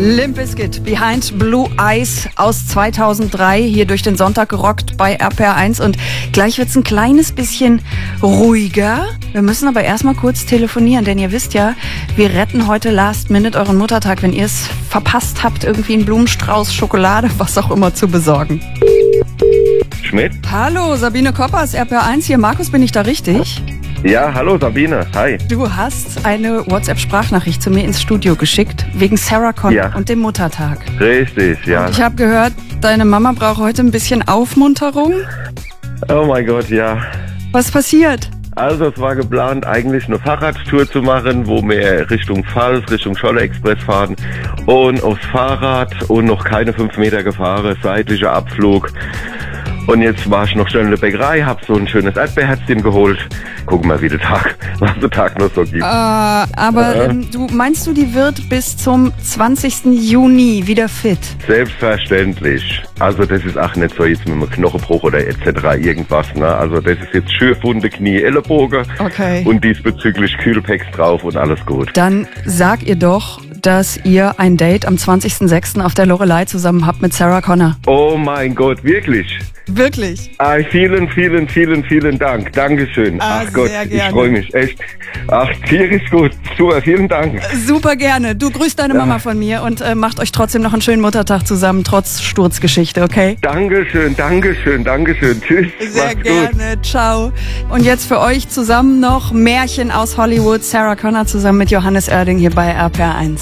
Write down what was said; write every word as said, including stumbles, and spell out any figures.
Limp Bizkit, Behind Blue Eyes aus zweitausenddrei, hier durch den Sonntag gerockt bei R P R eins. Und gleich wird's ein kleines bisschen ruhiger. Wir müssen aber erstmal kurz telefonieren, denn ihr wisst ja, wir retten heute Last Minute euren Muttertag, wenn ihr es verpasst habt, irgendwie einen Blumenstrauß, Schokolade, was auch immer zu besorgen. Schmidt? Hallo, Sabine Koppers, R P R eins hier. Markus, bin ich da richtig? Ja, hallo Sabine, hi. Du hast eine WhatsApp-Sprachnachricht zu mir ins Studio geschickt, wegen Sarah Connor Ja. und dem Muttertag. Richtig, ja. Ich habe gehört, deine Mama braucht heute ein bisschen Aufmunterung. Oh mein Gott, ja. Was passiert? Also es war geplant, eigentlich eine Fahrradtour zu machen, wo wir Richtung Pfalz, Richtung Scholle Express fahren und aufs Fahrrad und noch keine fünf Meter gefahren, seitlicher Abflug. Und jetzt war ich noch schnell in der Bäckerei, hab so ein schönes Erdbeerherzchen geholt. Gucken mal, wie der Tag, was der Tag noch so gibt. Äh, aber Äh. ähm, du meinst du, die wird bis zum zwanzigsten Juni wieder fit? Selbstverständlich. Also das ist auch nicht so jetzt mit einem Knochenbruch oder et cetera irgendwas. Ne? Also das ist jetzt Schürfwunde, Knie, Ellenbogen Okay. und diesbezüglich Kühlpacks drauf und alles gut. Dann sag ihr doch, dass ihr ein Date am zwanzigsten sechsten auf der Loreley zusammen habt mit Sarah Connor. Oh mein Gott, wirklich? Wirklich? Ah, vielen, vielen, vielen, vielen Dank. Dankeschön. Ah, Ach Gott, sehr ich gerne. freue mich echt. Ach, tierisch gut. Super, vielen Dank. Super gerne. Du grüßt deine Mama von mir und äh, macht euch trotzdem noch einen schönen Muttertag zusammen, trotz Sturzgeschichte, okay? Dankeschön, Dankeschön, Dankeschön. Tschüss. Sehr Macht's gut. gerne. Ciao. Und jetzt für euch zusammen noch Märchen aus Hollywood. Sarah Connor zusammen mit Johannes Oerding hier bei R P R eins.